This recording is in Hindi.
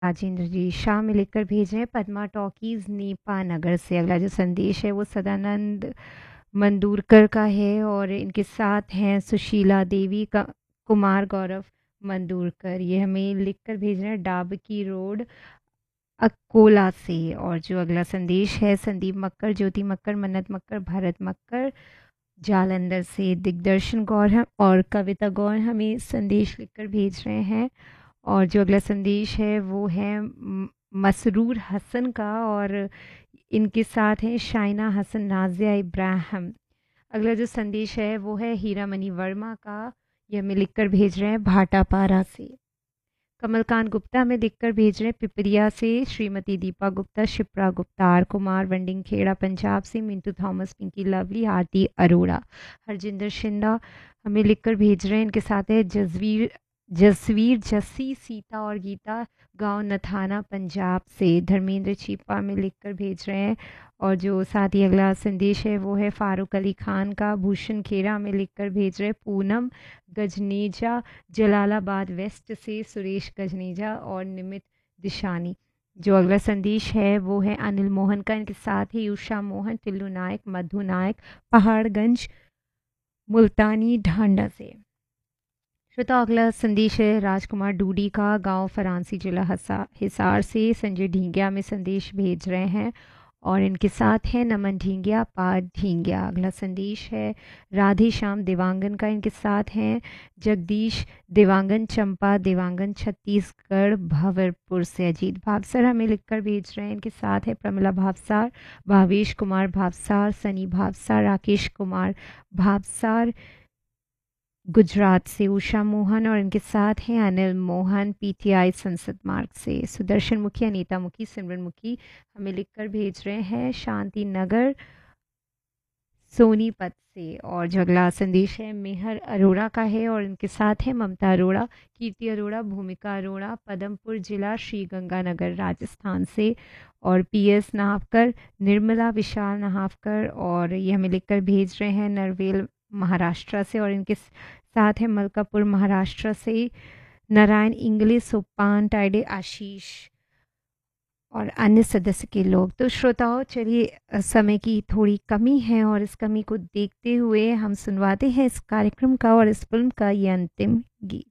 राजेंद्र जी शाह में लिखकर भेज रहे हैं पद्मा टॉकीज नेपा नगर से। अगला जो संदेश है वो सदानंद मंदूरकर का है और इनके साथ हैं सुशीला देवी का, कुमार गौरव मंदूरकर। ये हमें लिखकर भेज रहे हैं डाबकी रोड अकोला से। और जो अगला संदेश है संदीप मक्कर, ज्योति मक्कर, मन्नत मक्कर, भारत मक्कर जालंधर से। दिग्दर्शन गौर और कविता गौर हमें संदेश लिखकर भेज रहे हैं। और जो अगला संदेश है वो है मसरूर हसन का और इनके साथ हैं शाइना हसन, नाजिया इब्राहिम। अगला जो संदेश है वो है हीरामणि वर्मा का, ये हमें लिखकर भेज रहे हैं भाटापारा से। कमलकांत गुप्ता हमें लिखकर भेज रहे हैं पिपरिया से। श्रीमती दीपा गुप्ता, शिप्रा गुप्ता, आर कुमार वंडिंग खेड़ा पंजाब से। मिंटू थॉमस, पिंकी लवली, आरती अरोड़ा। हरजिंदर शिंदा हमें लिखकर भेज रहे हैं, इनके साथ है जसवीर जस्सी, सीता और गीता, गांव नथाना पंजाब से। धर्मेंद्र चीपा में लिखकर भेज रहे हैं। और जो साथ ही अगला संदेश है वो है फारूक अली खान का, भूषण खेरा में लिखकर भेज रहे हैं। पूनम गजनेजा जलालाबाद वेस्ट से। सुरेश गजनेजा और निमित दिशानी। जो अगला संदेश है वो है अनिल मोहन का, इनके साथ ही उषा मोहन, टिल्लू नायक, मधु नायक, पहाड़गंज मुल्तानी ढांडा से। श्रोता अगला संदेश है राजकुमार डूडी का, गांव फरांसी, जिला हिसार से। संजय ढींगिया में संदेश भेज रहे हैं और इनके साथ है नमन ढींगिया, पाद ढींगिया। अगला संदेश है राधे श्याम देवांगन का, इनके साथ हैं जगदीश देवांगन, चंपा देवांगन, छत्तीसगढ़ भंवरपुर से। अजीत भावसर हमें लिखकर भेज रहे हैं, इनके साथ है प्रमिला भावसार, भावेश कुमार भावसार, सनी भावसार, राकेश कुमार भावसार गुजरात से। उषा मोहन और इनके साथ हैं अनिल मोहन, पीटीआई संसद मार्ग से। सुदर्शन मुखी, अनीता मुखी, सिमरन मुखी हमें लिखकर भेज रहे हैं शांति नगर सोनीपत से। और जो अगला संदेश है मेहर अरोड़ा का है और इनके साथ है ममता अरोड़ा, कीर्ति अरोड़ा, भूमिका अरोड़ा, पदमपुर जिला श्री गंगानगर राजस्थान से। और पीएस नाहवकर, निर्मला विशाल नाहवकर और ये हमें लिखकर भेज रहे हैं नरवेल महाराष्ट्र से। और इनके साथ है मलकापुर महाराष्ट्र से नारायण इंग्लिश, सोपान टाइडे, आशीष और अन्य सदस्य के लोग। तो श्रोताओं चलिए समय की थोड़ी कमी है और इस कमी को देखते हुए हम सुनवाते हैं इस कार्यक्रम का और इस फिल्म का ये अंतिम गीत।